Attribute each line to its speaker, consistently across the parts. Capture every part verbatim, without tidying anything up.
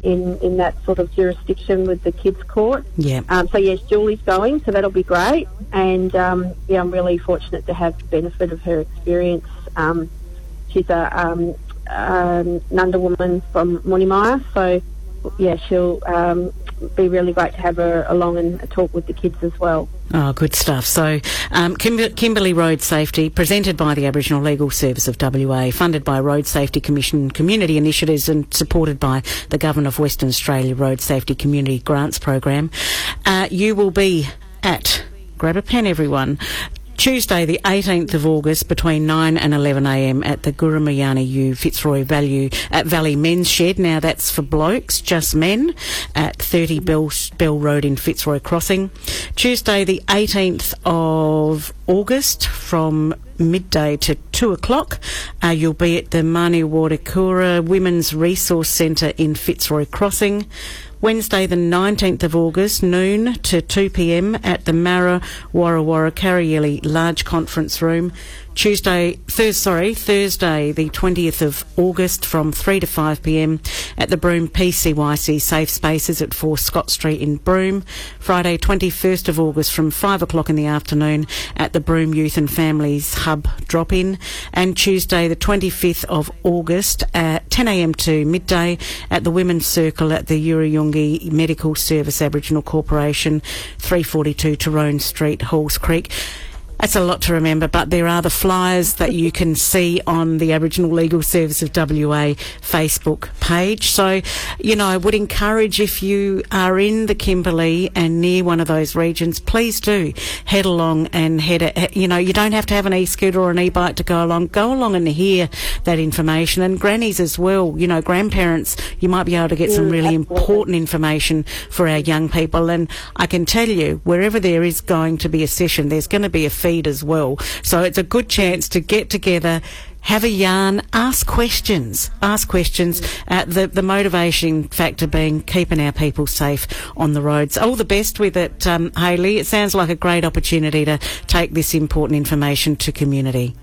Speaker 1: in, in that sort of jurisdiction with the kids' court.
Speaker 2: Yeah.
Speaker 1: Um, so, yes, Julie's going, so that'll be great. And, um, yeah, I'm really fortunate to have the benefit of her experience. Um, she's a um, um, Nunda woman from Moonimaya, so, yeah, she'll um, be really great to have her along and talk with the kids as well.
Speaker 2: Oh, good stuff. So, um, Kim- Kimberley Road Safety, presented by the Aboriginal Legal Service of W A, funded by Road Safety Commission Community Initiatives and supported by the Government of Western Australia Road Safety Community Grants Program. Uh, you will be at, grab a pen everyone, Tuesday the eighteenth of August between nine and eleven a m at the Guramayana U Fitzroy Valley, at Valley Men's Shed. Now that's for blokes, just men, at thirty Bell, Bell Road in Fitzroy Crossing. Tuesday the eighteenth of August from midday to two o'clock. Uh, you'll be at the Mani Watakura Women's Resource Centre in Fitzroy Crossing. Wednesday the nineteenth of August, noon to two p m at the Mara Warra Warra Karrieli Large Conference Room. Tuesday, Thursday, sorry, Thursday the twentieth of August from three to five p m at the Broome P C Y C Safe Spaces at four Scott Street in Broome. Friday twenty-first of August from five o'clock in the afternoon at the Broome Youth and Families Hub drop-in. And Tuesday the twenty-fifth of August at ten a m to midday at the Women's Circle at the Urayungi Medical Service Aboriginal Corporation, three forty-two Tyrone Street, Halls Creek. That's a lot to remember, but there are the flyers that you can see on the Aboriginal Legal Service of W A Facebook page. So, you know, I would encourage, if you are in the Kimberley and near one of those regions, please do head along and head, a, you know, you don't have to have an e-scooter or an e-bike to go along. Go along and hear that information. And grannies as well, you know, grandparents, you might be able to get some really
Speaker 1: absolutely.
Speaker 2: important information for our young people. And I can tell you, wherever there is going to be a session, there's going to be a feed as well. So it's a good chance to get together, have a yarn, ask questions, ask questions. Uh, the, the motivation factor being keeping our people safe on the roads. All the best with it, um, Hayley. It sounds like a great opportunity to take this important information to community.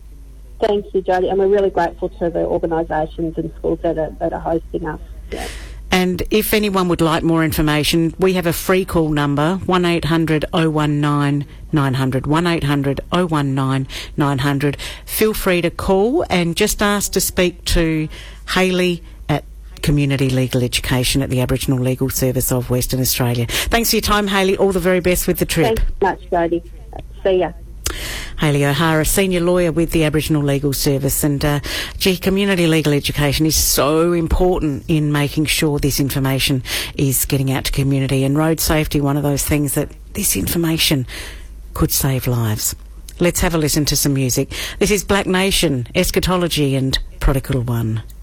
Speaker 1: Thank you, Jodie, and we're really grateful to the organisations and schools that are, that are hosting us. Yeah.
Speaker 2: And if anyone would like more information, we have a free call number, one eight hundred oh one nine nine hundred, one eight hundred oh one nine nine hundred. Feel free to call and just ask to speak to Hayley at Community Legal Education at the Aboriginal Legal Service of Western Australia. Thanks for your time, Hayley. All the very best with the trip.
Speaker 1: Thanks so much, Jodie. See ya.
Speaker 2: Hayley O'Hara, senior lawyer with the Aboriginal Legal Service, and uh, gee, community legal education is so important in making sure this information is getting out to community, and road safety, one of those things that this information could save lives. Let's have a listen to some music. This is Black Nation, Eschatology and Prodigal One.